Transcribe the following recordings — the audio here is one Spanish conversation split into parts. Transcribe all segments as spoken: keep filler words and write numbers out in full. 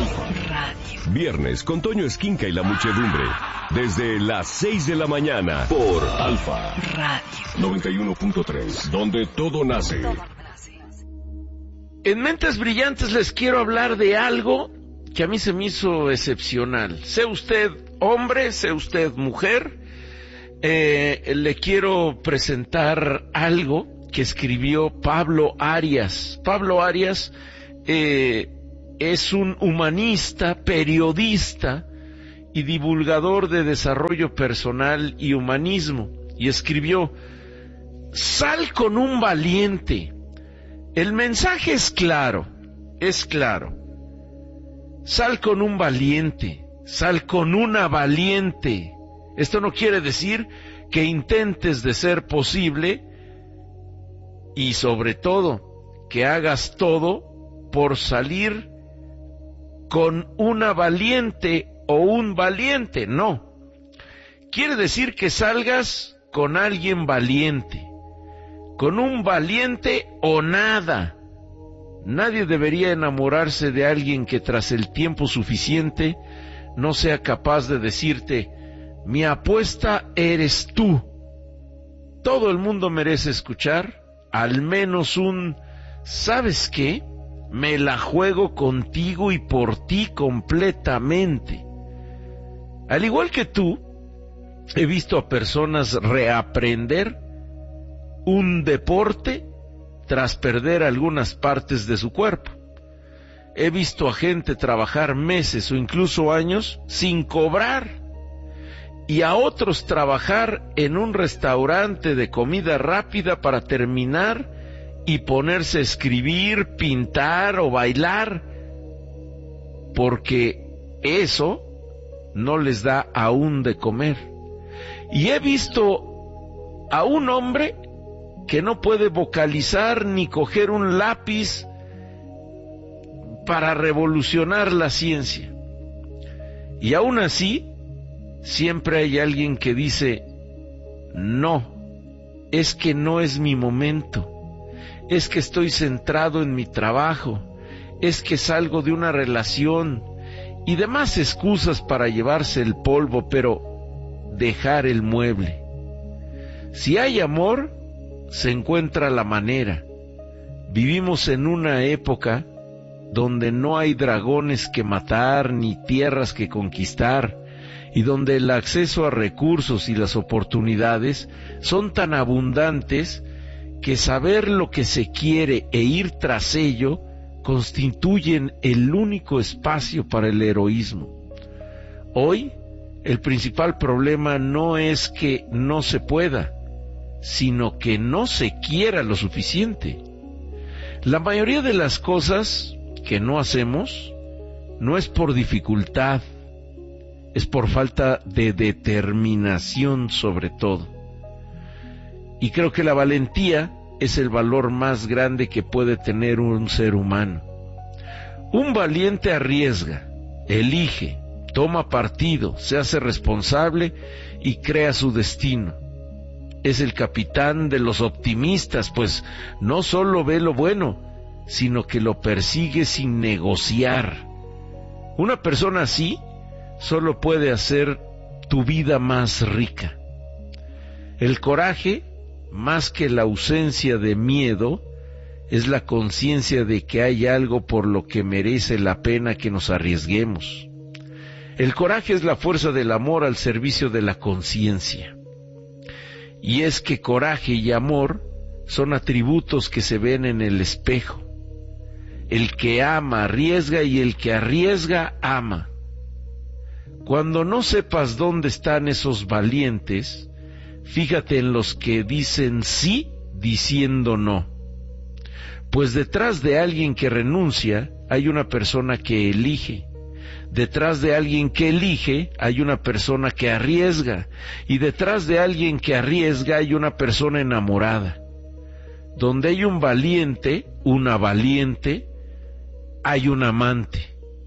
Alfa Radio. Viernes con Toño Esquinca y la muchedumbre. Desde las seis de la mañana por Alfa Radio noventa y uno punto tres, donde todo nace. En Mentes Brillantes les quiero hablar de algo que a mí se me hizo excepcional. Sea usted hombre, sea usted mujer, eh, le quiero presentar algo que escribió Pablo Arias. Pablo Arias eh, es un humanista, periodista y divulgador de desarrollo personal y humanismo, y escribió: sal con un valiente. El mensaje es claro, es claro. Sal con un valiente, sal con una valiente. Esto no quiere decir que intentes de ser posible, y sobre todo que hagas todo por salir con una valiente o un valiente. No, quiere decir que salgas con alguien valiente, con un valiente o nada. Nadie debería enamorarse de alguien que tras el tiempo suficiente no sea capaz de decirte: mi apuesta eres tú. Todo el mundo merece escuchar al menos un ¿sabes qué? Me la juego contigo y por ti completamente. Al igual que tú, he visto a personas reaprender un deporte tras perder algunas partes de su cuerpo. He visto a gente trabajar meses o incluso años sin cobrar, y a otros trabajar en un restaurante de comida rápida para terminar y ponerse a escribir, pintar o bailar, porque eso no les da aún de comer. Y he visto a un hombre que no puede vocalizar ni coger un lápiz para revolucionar la ciencia. Y aún así, siempre hay alguien que dice: no, es que no es mi momento, es que estoy centrado en mi trabajo, es que salgo de una relación, y demás excusas para llevarse el polvo, pero dejar el mueble. Si hay amor, se encuentra la manera. Vivimos en una época donde no hay dragones que matar ni tierras que conquistar, y donde el acceso a recursos y las oportunidades son tan abundantes que saber lo que se quiere e ir tras ello constituyen el único espacio para el heroísmo. Hoy, el principal problema no es que no se pueda, sino que no se quiera lo suficiente. La mayoría de las cosas que no hacemos no es por dificultad, es por falta de determinación sobre todo. Y creo que la valentía es el valor más grande que puede tener un ser humano. Un valiente arriesga, elige, toma partido, se hace responsable y crea su destino. Es el capitán de los optimistas, pues no solo ve lo bueno, sino que lo persigue sin negociar. Una persona así solo puede hacer tu vida más rica. El coraje, más que la ausencia de miedo, es la conciencia de que hay algo por lo que merece la pena que nos arriesguemos. El coraje es la fuerza del amor al servicio de la conciencia. Y es que coraje y amor son atributos que se ven en el espejo. El que ama arriesga y el que arriesga ama. Cuando no sepas dónde están esos valientes, fíjate en los que dicen sí diciendo no. Pues detrás de alguien que renuncia hay una persona que elige. Detrás de alguien que elige hay una persona que arriesga. Y detrás de alguien que arriesga hay una persona enamorada. Donde hay un valiente, una valiente, hay un amante.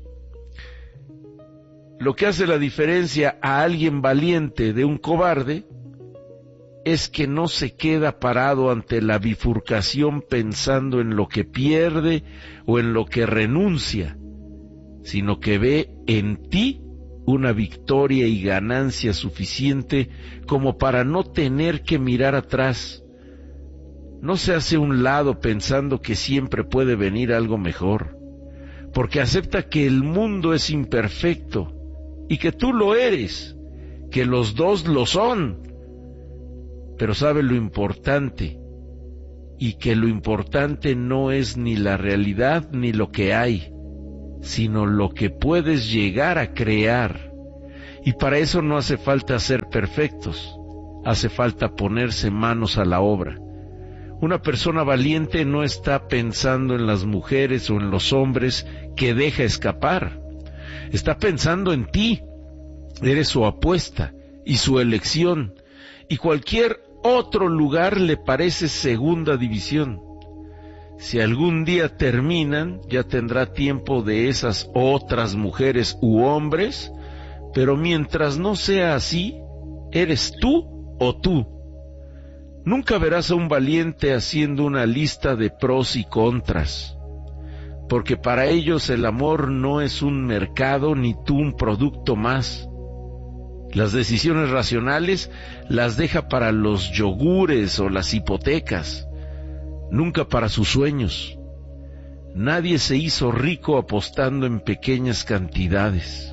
Lo que hace la diferencia a alguien valiente de un cobarde es que no se queda parado ante la bifurcación pensando en lo que pierde o en lo que renuncia, sino que ve en ti una victoria y ganancia suficiente como para no tener que mirar atrás. No se hace a un lado pensando que siempre puede venir algo mejor, porque acepta que el mundo es imperfecto y que tú lo eres, que los dos lo son, pero sabe lo importante, y que lo importante no es ni la realidad ni lo que hay, sino lo que puedes llegar a crear. Y para eso no hace falta ser perfectos, hace falta ponerse manos a la obra. Una persona valiente no está pensando en las mujeres o en los hombres que deja escapar. Está pensando en ti. Eres su apuesta y su elección, y cualquier otro lugar le parece segunda división. Si algún día terminan, ya tendrá tiempo de esas otras mujeres u hombres, pero mientras no sea así, eres tú o tú. Nunca verás a un valiente haciendo una lista de pros y contras, porque para ellos el amor no es un mercado ni tú un producto más. Las decisiones racionales las deja para los yogures o las hipotecas, nunca para sus sueños. Nadie se hizo rico apostando en pequeñas cantidades.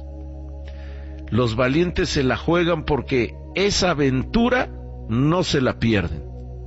Los valientes se la juegan porque esa aventura no se la pierden.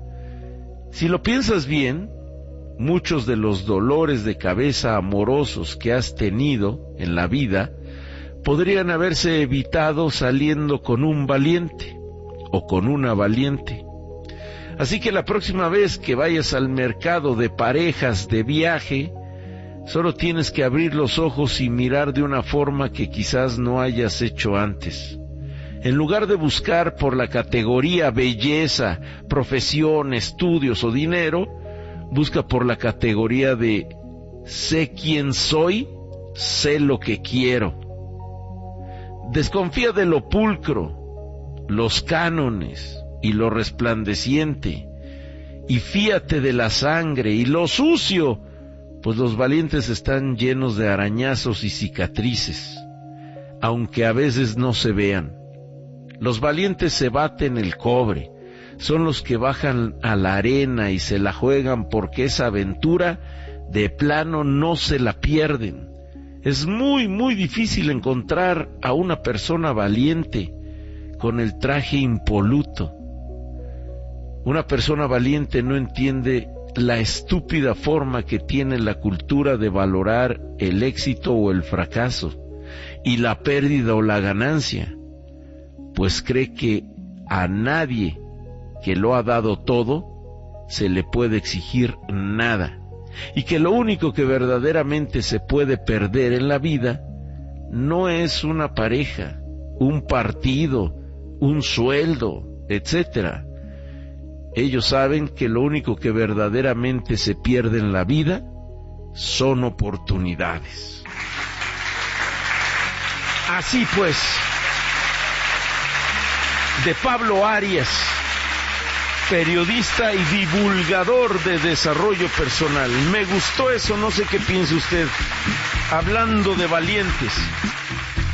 Si lo piensas bien, muchos de los dolores de cabeza amorosos que has tenido en la vida podrían haberse evitado saliendo con un valiente o con una valiente. Así que la próxima vez que vayas al mercado de parejas de viaje, solo tienes que abrir los ojos y mirar de una forma que quizás no hayas hecho antes. En lugar de buscar por la categoría belleza, profesión, estudios o dinero, busca por la categoría de sé quién soy, sé lo que quiero. Desconfía de lo pulcro, los cánones y lo resplandeciente, y fíate de la sangre y lo sucio, pues los valientes están llenos de arañazos y cicatrices, aunque a veces no se vean. Los valientes se baten el cobre, son los que bajan a la arena y se la juegan porque esa aventura de plano no se la pierden. Es muy, muy difícil encontrar a una persona valiente con el traje impoluto. Una persona valiente no entiende la estúpida forma que tiene la cultura de valorar el éxito o el fracaso, y la pérdida o la ganancia, pues cree que a nadie que lo ha dado todo se le puede exigir nada, y que lo único que verdaderamente se puede perder en la vida no es una pareja, un partido, un sueldo, etcétera. Ellos saben que lo único que verdaderamente se pierde en la vida son oportunidades. Así pues, de Pablo Arias, periodista y divulgador de desarrollo personal. Me gustó eso, no sé qué piensa usted. Hablando de valientes,